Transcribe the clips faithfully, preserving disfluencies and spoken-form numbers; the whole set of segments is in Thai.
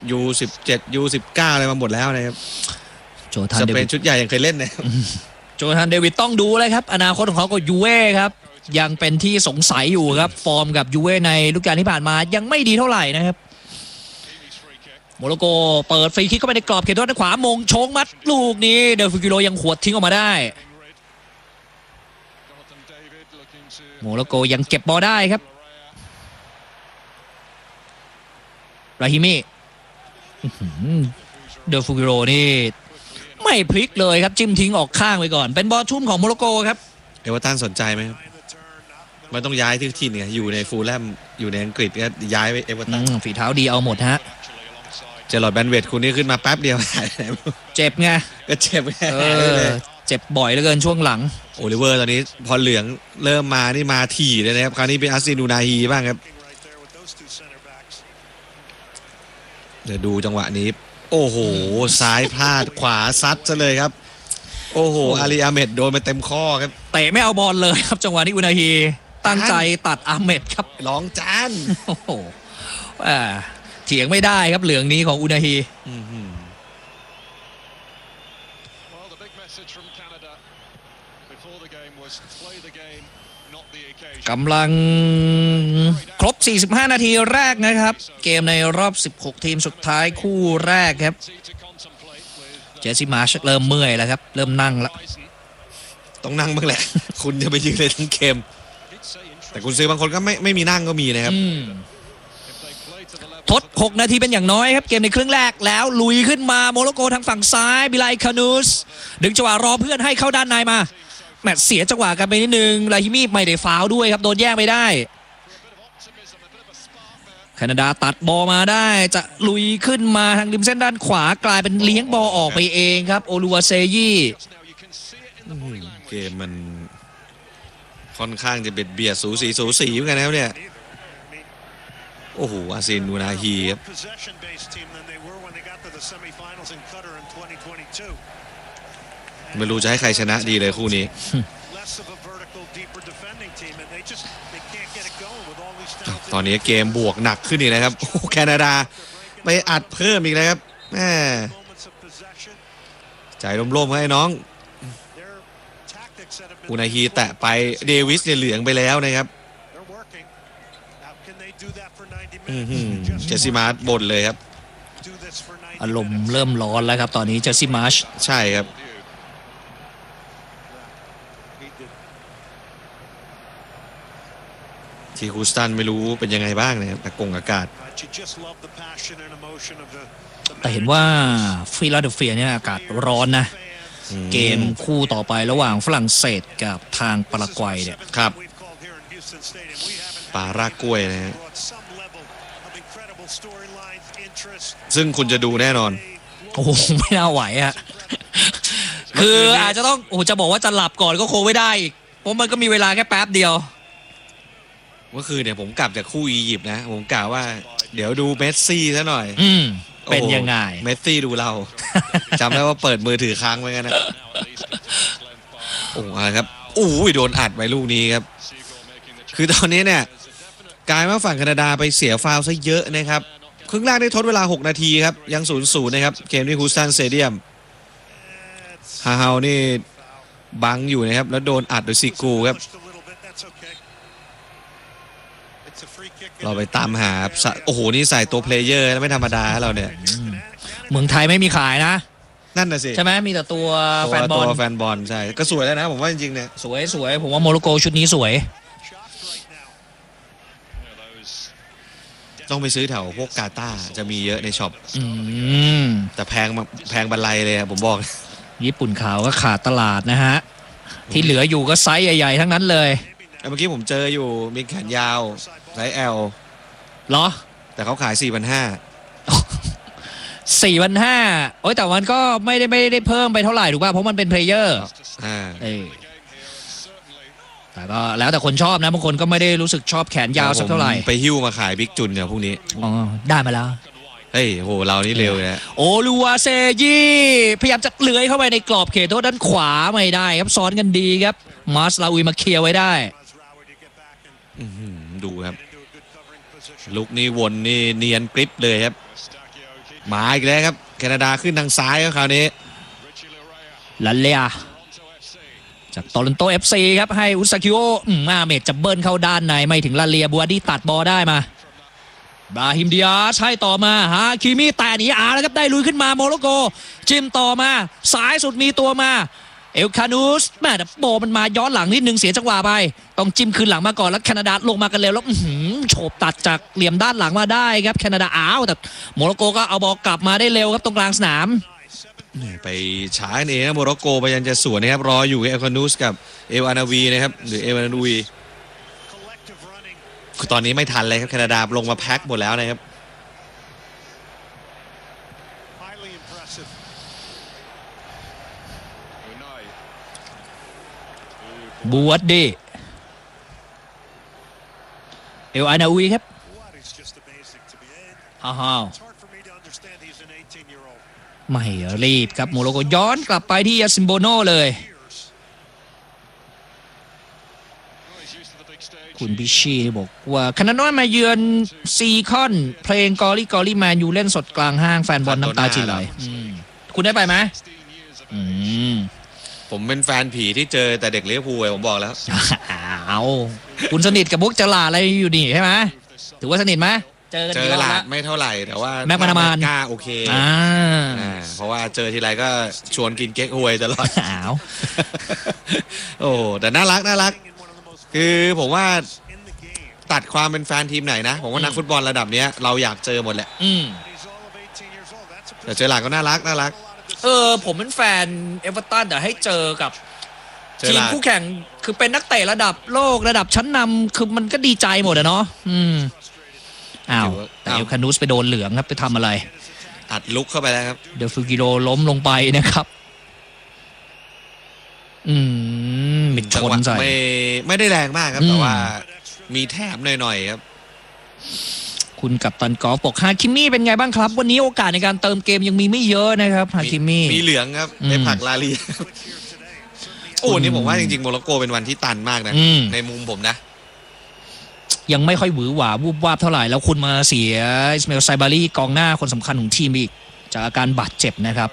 ยู สิบเจ็ด ยู สิบเก้าอะไรมาหมดแล้วนะครับโจทานสเดวิดเปนชุดใหญ่ยังเคยเล่นนะโจทานเดวิดต้องดูเลยครับอนาคตของเขาก็ยูเว่ครับยังเป็นที่สงสัยอยู่ครับฟอร์มกับยูเว่ในฤดูกาลที่ผ่านมายังไม่ดีเท่าไหร่นะครับโมร็อกโกเปิดฟรีคิกเข้าไปในกรอบเขตโทษด้านขวามงชงมัดลูกนี้เดลฟิกิโลยังขวดทิ้งออกมาได้โมร็อกโกยังเก็บบอลได้ครับราฮิมิเดลฟิกิโลนี่ไม่พลิกเลยครับจิ้มทิ้งออกข้างไปก่อนเป็นบอลทุ่มของโมร็อกโกครับเอเวอร์ตันสนใจไหมครับมันต้องย้ายที่ที่เนี่ยอยู่ในฟูลแลมอยู่ในอังกฤษก็ย้ายไปเอเวอร์ตันฝีเท้าดีเอาหมดฮะเจอร์ลอดแบนเวดคุณนี่ขึ้นมาแป๊บเดียวเจ็บไงก็เจ็บไงเจ็บบ่อยเหลือเกินช่วงหลังโอลิเวอร์ตอนนี้พอเหลืองเริ่มมานี่มาถี่เลยนะครับคราวนี้เป็นอาซินูนาฮีบ้างครับเดี๋ยวดูจังหวะนี้โอ้โหซ้ายพลาดขวาซัดซะเลยครับโอ้โหอาลีอาเมดโดนไปเต็มข้อครับเตะไม่เอาบอลเลยครับจังหวะนี้อุนาฮีตั้งใจตัดอาเมดครับร้องจานโอ้โหเถียงไม่ได้ครับเหลืองนี้ของอุนาฮีกำลังครบสี่สิบห้านาทีแรกนะครับเกมในรอบสิบหกทีมสุดท้ายคู่แรกครับเจสซี่มาร์ชเริ่มเมื่อยแล้วครับเริ่มนั่งแล้วต้องนั่งบ้างแหละคุณจะไปยืนเลยทั้งเกมแต่คุณซื้อบางคนก็ไม่ไม่มีนั่งก็มีนะครับทดหกนาทีเป็นอย่างน้อยครับเกมในครึ่งแรกแล้วลุยขึ้นมาโมร็อกโกทางฝั่งซ้ายบิไลคานูสดึงจังหวะรอเพื่อนให้เข้าด้านในมาแมตช์เสียจังหวะกันไปนิดนึงลาฮิมีไม่ได้ฟาวด้วยครับโดนแย่งไม่ได้แคนาดาตัดบอลมาได้จะลุยขึ้นมาทางริมเส้นด้านขวากลายเป็นเลี้ยงบอลออกไปเองครับโอลูวาเซยี่เกมมันค่อนข้างจะเบียดเบียดสูสีสูสีเหมือนกันแล้วเนี่ยโอ้โหอาซินนูนาฮีครับไม่รู้จะให้ใครชนะดีเลยคู่นี้ตอนนี้เกมบวกหนักขึ้นอีกนะครับแคนาดาไปอัดเพิ่มอีกแล้วครับแม่ใจร่มๆให้น้องอุนาฮีแตะไปเดวิสเนี่ยเหลืองไปแล้วนะครับเจสซี่มาร์ชบ่นเลยครับอารมณ์เริ่มร้อนแล้วครับตอนนี้เจสซี่มาร์ชใช่ครับที่ฮูสตันไม่รู้เป็นยังไงบ้างนะครับอากงอากาศแต่เห็นว่าฟิลาเดลเฟียเนี่ยอากาศร้อนนะเกมคู่ต่อไประหว่างฝรั่งเศสกับทางปารากวัยเนี่ยครับปารากวัยนะฮะซึ่งคุณจะดูแน่นอนโอ้โหไม่น่าไหวอะคืออาจจะต้องโอ้จะบอกว่าจะหลับก่อนก็คงไม่ได้อีกเพราะมันก็มีเวลาแค่แป๊บเดียวเมื่อคืนเนี่ยผมกลับจากคู่อียิปต์นะผมกล่าวว่าเดี๋ยวดูเมสซี่ซะหน่อยอืมเป็นยังไงเมสซี่ดูเราจำได้ว่าเปิดมือถือค้างไว้กันนะโอ้ครับอู้ยโดนอัดไปลูกนี้ครับคือตอนนี้เนี่ยกลายว่าฝั่งแคนาดาไปเสียฟาวล์ซะเยอะนะครับครึ่งแรกได้ทดเวลาหกนาทีครับยัง ศูนย์ศูนย์ นะครับเกมที่ฮูสตันสเตเดียมฮาเฮานี่บังอยู่นะครับแล้วโดนอัดโดยซิกูครับเราไปตามหาโอ้โหนี่ใส่ตัวเพลเยอร์แล้วไม่ธรรมดาเราเนี่ยเมืองไทยไม่มีขายนะนั่นน่ะสิใช่ไหมมีแต่ตัวแฟนบอลตัวแฟนบอลใช่ก็สวยแล้วนะผมว่าจริงๆเนี่ยสวยสวยผมว่าโมร็อกโกชุดนี้สวยต้องไปซื้อแถวพวกกาตาร์จะมีเยอะในช็อปแต่แพงแพงบรรลัยเลยผมบอกญี่ปุ่นขาวก็ขาดตลาดนะฮะที่เหลืออยู่ก็ไซส์ใหญ่ๆทั้งนั้นเลยเมื่อกี้ผมเจออยู่มีแขนยาวไซส์ L เหรอแต่เขาขาย สี่พันห้าร้อยสี่พันห้าร้อยโอ้ยแต่มันก็ไม่ได้ไม่ได้เพิ่มไปเท่าไหร่ถูกป่ะเพราะมันเป็นเพลเยอร์อ่าเออแต่ก็แล้วแต่คนชอบนะบางคนก็ไม่ได้รู้สึกชอบแขนยาวสักเท่าไหร่ไปหิ้วมาขายบิ๊กจุนเนี่ยพวกนี้อ๋อได้มาแล้วเฮ้ยโหเรานี่เร็วเลยโอลูวาเซยี่พยายามจะเลื้อยเข้าไปในกรอบเขตโทษด้านขวาไม่ได้ครับซ้อนกันดีครับมาสลาอุยมาเคลียร์ไว้ได้ดูครับลุกนี่วนนี่เนียนกริปเลยครับมาอีกแล้วครับแคนาดาขึ้นทางซ้ายครับคราวนี้ลันเลียจากโตลอนโต เอฟ ซี ครับให้อุซาคิโอมาเมดจะเบิ้ลเข้าด้านในไม่ถึงลันเลียบัวดี้ตัดบอลได้มาบราฮิมดิอาสให้ต่อมาฮาคิมิแต่หนีอาแล้วครับได้ลุยขึ้นมาโมร็อกโกจิมต่อมาสายสุดมีตัวมาเอลคานูสแม่แต่โบมันมาย้อนหลังนิดนึงเสียจังหวะไปต้องจิ้มคืนหลังมาก่อนแล้วแคนาดาลงมากันเร็วแล้วโฉบตัดจากเหลี่ยมด้านหลังมาได้ครับแคนาดาอ้าวแต่โมร็อกโกก็เอาบอลกลับมาได้เร็วครับตรงกลางสนามไปช้าเองนะโมร็อกโกพยายามจะสวนนะครับรออยู่เอลคานูสกับเอลอานาวีนะครับหรือเอลอานาวีคือตอนนี้ไม่ทันเลยครับแคนาดาลงมาแพ็คหมดแล้วนะครับบูวัดดีเอลอานาวีครับฮ่าฮ่าไม่รีบครับโมร็อกโกย้อนกลับไปที่ยาซิมโบโนเลยคุณพิชีบอกว่าคณะน้อยมาเยือนซีคอนเพลงกอรี่กอรี่แมนยูเล่นสดกลางห้างแฟนบอลน้ำตาจิไหลคุณได้ไปไหมผมเป็นแฟนผีที่เจอแต่เด็กลิเวอร์พูลผมบอกแล้วเอาคุณสนิทกับพวกจลาอะไรอยู่นี่ใช่ไหมถือว่าสนิทไหมเจอเจอหลาดไม่เท่าไหร่แต่ว่าแม็กมานามานกล้าโอเคอ่าเพราะว่าเจอทีไรก็ชวนกินเก๊กฮวยตลอดอ้าวโอ้แต่น่ารักน่ารักคือผมว่าตัดความเป็นแฟนทีมไหนนะผมว่านักฟุตบอลระดับนี้เราอยากเจอหมดแหละแต่เจอหลาดก็น่ารักน่ารักเออผมเป็นแฟนเอเวอร์ตันแต่ให้เจอกับทีมคู่แข่งคือเป็นนักเตะระดับโลกระดับชั้นนำคือมันก็ดีใจหมดอะเนาะอืมอ้าวแต่เอลคานูสไปโดนเหลืองครับไปทำอะไรอัดลุกเข้าไปแล้วครับเดลฟูกิโรล้มลงไปนะครับอืมมิดชนใส่ไม่ไม่ได้แรงมากครับแต่ว่ามีแถมหน่อยๆครับคุณกับตันกอล์ฟบอกฮาคิมี่เป็นไงบ้างครับวันนี้โอกาสในการเติมเกมยังมีไม่เยอะนะครับฮาคิมี่มีเหลืองครับไปผักลาลีโอ้นี่ผมว่าจริงๆโมร็อกโกเป็นวันที่ตันมากนะในมุมผมนะยังไม่ค่อยหวือหวาวูบวาบเท่าไหร่แล้วคุณมาเสียอิสมาอิลไซบารีกองหน้าคนสำคัญของทีมอีกจากอาการบาดเจ็บนะครับ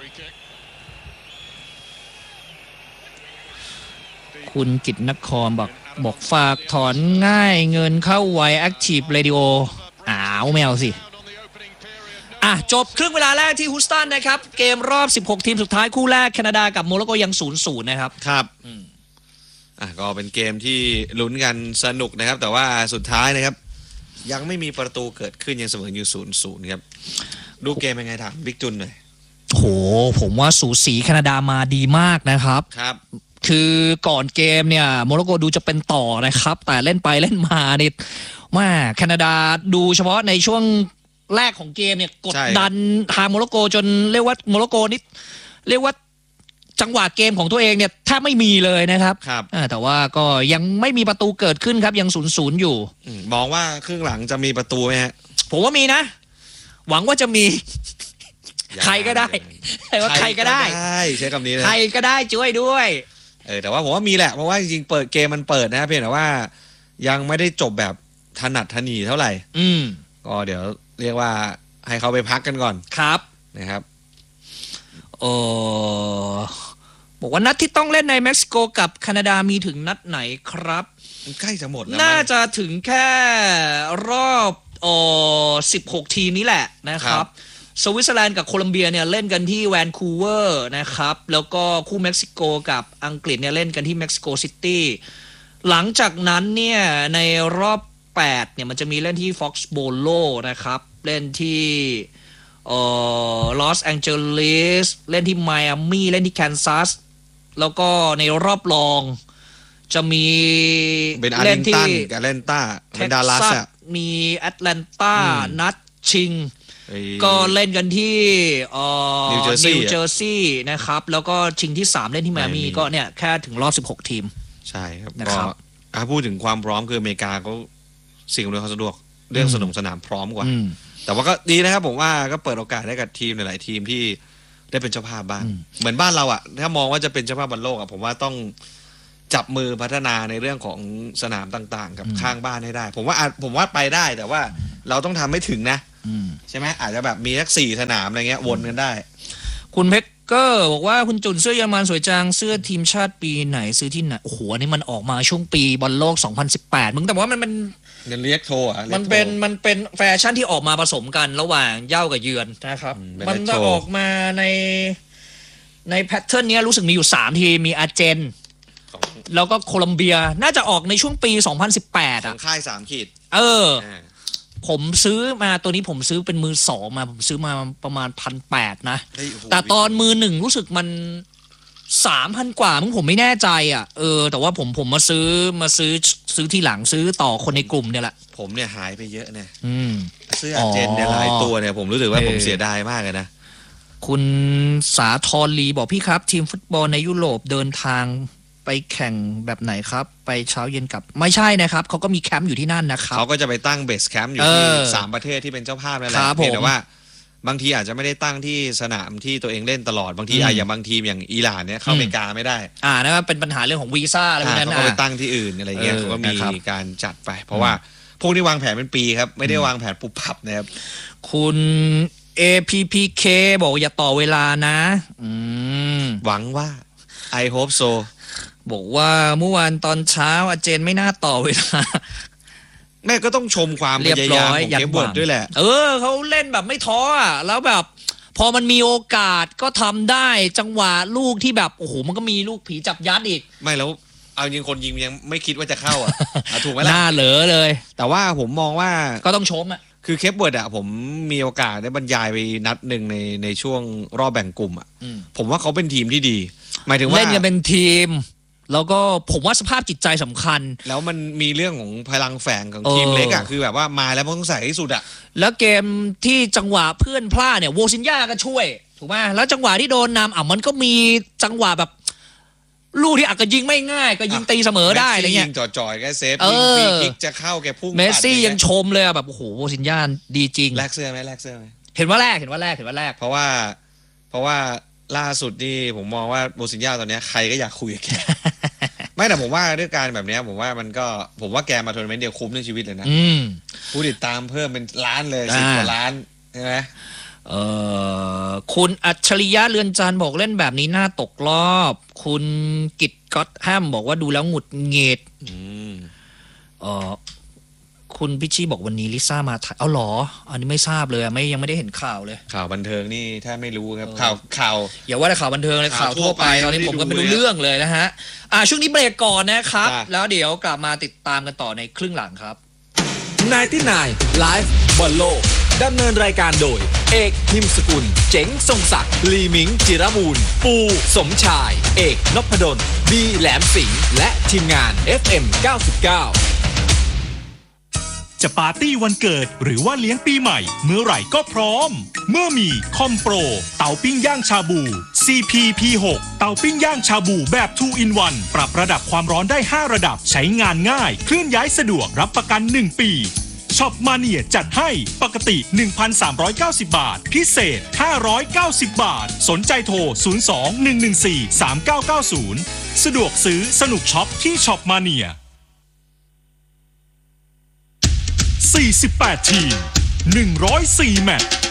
คุณกิตนครบอกบอกฝากถอนง่ายเงินเข้าไวแอคทีฟเรดิโออ้าวไม่เอาสิอ่ะจบครึ่งเวลาแรกที่ฮูสตันนะครับเกมรอบสิบหกทีมสุดท้ายคู่แรกแคนาดากับโมร็อกโกยัง ศูนย์ศูนย์ นะครับครับอ่ะก็เป็นเกมที่ลุ้นกันสนุกนะครับแต่ว่าสุดท้ายนะครับยังไม่มีประตูเกิดขึ้นยังเสมออยู่ ศูนย์ศูนย์ ครับดูเกมเป็นไงถามบิ๊กจุนหน่อยโหผมว่าสูสีแคนาดามาดีมากนะครับครับคือก่อนเกมเนี่ยโมร็อกโกดูจะเป็นต่อนะครับแต่เล่นไปเล่นมาเนี่ยว่าแคนาดาดูเฉพาะในช่วงแรกของเกมเนี่ยกดดันทางโมร็อกโกจนเรียกว่าโมร็อกโกนี่เรียกว่าจังหวะเกมของตัวเองเนี่ยแทบไม่มีเลยนะครับครับแต่ว่าก็ยังไม่มีประตูเกิดขึ้นครับยังศูนย์ศูนย์อยู่มองว่าครึ่งหลังจะมีประตูไหมฮะผมว่ามีนะหวังว่าจะมีใครก็ได้แต่ว่าใครก็ได้ใช้คำนี้นะใครก็ได้ช่วยด้วยเออแต่ว่าผมว่ามีแหละเพราะว่าจริงๆเปิดเกมมันเปิดนะเพียงแต่ว่ายังไม่ได้จบแบบถนัดถนีเท่าไหร่อืมก็เดี๋ยวเรียกว่าให้เขาไปพักกันก่อนครับนะครับเออบอกว่านัดที่ต้องเล่นในเม็กซิโกกับแคนาดามีถึงนัดไหนครับใกล้จะหมดแล้วน่าจะถึงแค่รอบเออสิบหกทีมนี้แหละนะครับสวิตเซอร์แลนด์กับโคลัมเบียเนี่ยเล่นกันที่แวนคูเวอร์นะครับแล้วก็คู่เม็กซิโกกับอังกฤษเนี่ยเล่นกันที่เม็กซิโกซิตี้หลังจากนั้นเนี่ยในรอบแปดเนี่ยมันจะมีเล่นที่ฟ็อกซ์โบโลนะครับเล่นที่เอ่อลอสแองเจลิสเล่นที่ไมอามี่เล่นที่แคนซัสแล้วก็ในรอบรองจะมีเล่นที่แอตแลนตาเป็นดัลลัสมีแอตแลนตานัดชิงก็เล่นกันที่นิวเจอร์ซีย์นะครับแล้วก็ชิงที่สามเล่นที่ไมอามี่ก็เนี่ยแค่ถึงรอบสิบหกทีมใช่ครับก็ถ้าพูดถึงความพร้อมคืออเมริกาก็สิ่งอำนวยความสะดวกเรื่องสนามสนามพร้อมกว่าแต่ว่าก็ดีนะครับผมว่าก็เปิดโอกาสให้กับทีมหลายๆทีมที่ได้เป็นเจ้าภาพบ้างเหมือนบ้านเราอ่ะถ้ามองว่าจะเป็นเจ้าภาพบอลโลกอ่ะผมว่าต้องจับมือพัฒนาในเรื่องของสนามต่างๆ กับข้างบ้านให้ได้ ผมว่าอาจผมว่าไปได้แต่ว่าเราต้องทำให้ถึงนะใช่ไหมอาจจะแบบมีสักสี่สนามอะไรเงี้ยวนกันได้คุณเพชรก็บอกว่าคุณจุนเสื้อเยอรมันสวยจังเสื้อทีมชาติปีไหนซื้อที่ไหนโอ้โหอันนี้มันออกมาช่วงปีบอลโลกสองพันสิบแปดมึงแต่ว่ามันมันเรียกโทอ่ะมันเป็นมันเป็นแฟชั่นที่ออกมาผสมกันระหว่างเย้ากับเยือนนะครับมันจะออกมาในในแพทเทิร์นนี้รู้สึกมีอยู่สามทีมีอาร์เจนแล้วก็โคลัมเบียน่าจะออกในช่วงปีสองพันสิบแปดอ่ะค่ายสามขีดเออผมซื้อมาตัวนี้ผมซื้อเป็นมือสองมาผมซื้อมาประมาณพันแปดนะแต่ตอนมือหนึ่งรู้สึกมันสามพันกว่ามึงผมไม่แน่ใจอ่ะเออแต่ว่าผมผมมาซื้อมาซื้อซื้อที่หลังซื้อต่อคนในกลุ่มเนี่ยแหละผมเนี่ยหายไปเยอะเนี่ยเสื้ออาร์เจนเนี่ยหลายตัวเนี่ยผมรู้สึกว่าผมเสียดายมากเลยนะคุณสาธรลีบอกพี่ครับทีมฟุตบอลในยุโรปเดินทางไปแข่งแบบไหนครับไปเช้าเย็นกลับไม่ใช่นะครับเขาก็มีแคมป์อยู่ที่นั่นนะครับเขาก็จะไปตั้งเบสแคมป์อยู่ที่สามประเทศที่เป็นเจ้าภาพนั่นแหละเพียงแต่ว่าบางทีอาจจะไม่ได้ตั้งที่สนามที่ตัวเองเล่นตลอดบางทีอาจอย่างบางทีมอย่างอิหร่านเนี่ยเข้าอเมริกาไม่ได้อ่านั่นเป็นปัญหาเรื่องของวีซ่าอะไรแบบนั้นเขาก็ไปตั้งที่อื่นอะไรเงี้ยเขาก็มีการจัดไปเพราะว่าพวกนี้วางแผนเป็นปีครับไม่ได้วางแผนปุบปับนะครับคุณ เอ พี พี เค บอกอย่าต่อเวลานะอืมหวังว่า I hope so บอกว่าเมื่อวานตอนเช้าอาเจนไม่น่าต่อเวลาแม่ก็ต้องชมความพยายามของเคปเวิร์ดด้วยแหละเออเขาเล่นแบบไม่ท้ออ่ะแล้วแบบพอมันมีโอกาสก็ทำได้จังหวะลูกที่แบบโอ้โหมันก็มีลูกผีจับยัดอีกไม่แล้วเอายิงคนยิงยังไม่คิดว่าจะเข้าอ่ะถูกไหมล่ะหน้าเหลอเลยแต่ว่าผมมองว่าก็ต้องชมอ่ะคือเคปเวิร์ดอ่ะผมมีโอกาสได้บรรยายไปนัดหนึ่งในในช่วงรอบแบ่งกลุ่มอ่ะผมว่าเขาเป็นทีมที่ดีหมายถึงว่าเล่นกันเป็นทีมแล้วก็ผมว่าสภาพจิตใจสำคัญแล้วมันมีเรื่องของพลังแฝงของทีมเล็กอ่ะคือแบบว่ามาแล้วมันต้องใส่ให้สุดอ่ะแล้วเกมที่จังหวะเพื่อนพลาดเนี่ยโวซินยาก็ช่วยถูกไหมแล้วจังหวะที่โดนนำอ่ะมันก็มีจังหวะแบบลูกที่อาจจะยิงไม่ง่ายก็ยิงตีเสมอได้อะไรเงี้ยยิงจ่อยๆก็เซฟยิงฟรีคิกจะเข้าแกพุ่งเมสซี่ยังชมเลยแบบโอ้โหโวซินยาดีจริงแลกเสื้อไหมแลกเสื้อไหมเห็นว่าแรกเห็นว่าแรกเห็นว่าแรกเพราะว่าเพราะว่าล่าสุดนี่ผมมองว่าโวซินยาตอนนี้ใครก็อยากคุยกับแกไม่แต่ผมว่าด้วยการแบบนี้ผมว่ามันก็ผมว่าแกมาทัวร์นาเมนต์เดียวคุ้มในชีวิตเลยนะผู้ติดตามเพิ่มเป็นล้านเลยสิบกว่าล้านใช่ไหมเอ่อคุณอัจฉริยะเรือนจันทร์บอกเล่นแบบนี้น่าตกรอบคุณกิตก็อตแฮมบอกว่าดูแล้วหงุดหงิดเอ่อคุณพิชชี่บอกวันนี้ลิซ่ามาถ่ายเอาหรออันนี้ไม่ทราบเลยไม่ยังไม่ได้เห็นข่าวเลยข่าวบันเทิงนี่ถ้าไม่รู้ครับข่าวข่าวอย่าว่าแต่ข่าวบันเทิงเลยข่าวทั่วไปตอนนี้ผมก็ไม่รู้เรื่องเลยนะฮะอ่าช่วงนี้เบรกก่อนนะครับแล้วเดี๋ยวกลับมาติดตามกันต่อในครึ่งหลังครับไนน์ตี้ไนน์ Live บอลโลกดำเนินรายการโดยเอกพิมพ์สกุลเจ๋งทรงศักดิ์ลีมิงจิรบูรณ์ปูสมชายเอกนพดลบีแหลมสิงห์และทีมงาน เอฟ เอ็ม เก้าสิบเก้าจะปาร์ตี้วันเกิดหรือว่าเลี้ยงปีใหม่เมื่อไหร่ก็พร้อมเมื่อมีคอมโปรเตาปิ้งย่างชาบู ซี พี พี หก เตาปิ้งย่างชาบูแบบ ทู อิน วัน ปรับระดับความร้อนได้ห้าระดับใช้งานง่ายเคลื่อนย้ายสะดวกรับประกันหนึ่งปีช็อปมาเนียจัดให้ปกติ หนึ่งพันสามร้อยเก้าสิบ บาทพิเศษห้าร้อยเก้าสิบบาทสนใจโทรศูนย์ สอง หนึ่ง หนึ่ง สี่ สาม เก้า เก้า ศูนย์สะดวกซื้อสนุกช็อปที่ช็อปมาเนียสี่สิบแปดทีมหนึ่งร้อยสี่แมตช์